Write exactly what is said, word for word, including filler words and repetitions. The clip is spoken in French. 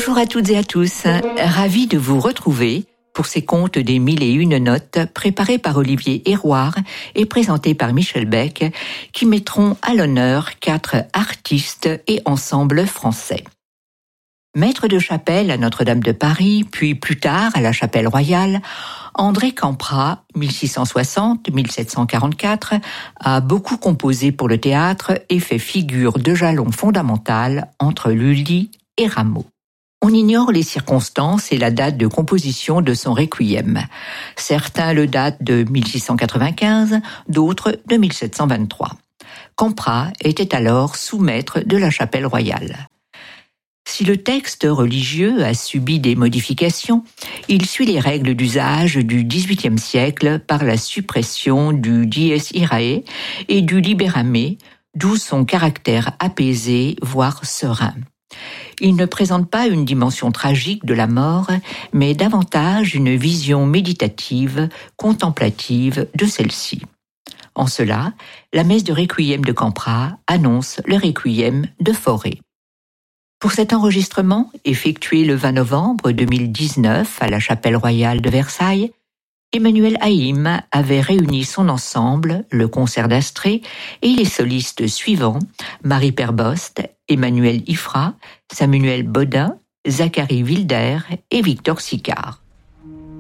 Bonjour à toutes et à tous, ravi de vous retrouver pour ces contes des mille et une notes préparés par Olivier Héroard et présentés par Michel Beck qui mettront à l'honneur quatre artistes et ensembles français. Maître de chapelle à Notre-Dame de Paris, puis plus tard à la Chapelle Royale, André Campra, mille six cent soixante à mille sept cent quarante-quatre, a beaucoup composé pour le théâtre et fait figure de jalon fondamental entre Lully et Rameau. On ignore les circonstances et la date de composition de son requiem. Certains le datent de mille six cent quatre-vingt-quinze, d'autres de mille sept cent vingt-trois. Campra était alors sous-maître de la Chapelle Royale. Si le texte religieux a subi des modifications, il suit les règles d'usage du dix-huitième siècle par la suppression du dies irae et du libérame, d'où son caractère apaisé, voire serein. Il ne présente pas une dimension tragique de la mort, mais davantage une vision méditative, contemplative de celle-ci. En cela, la messe de requiem de Campra annonce le requiem de Fauré. Pour cet enregistrement, effectué le vingt novembre deux mille dix-neuf à la Chapelle Royale de Versailles, Emmanuel Haïm avait réuni son ensemble, le concert d'Astrée, et les solistes suivants, Marie Perbost, Emmanuel Ifra, Samuel Bodin, Zachary Wilder et Victor Sicard.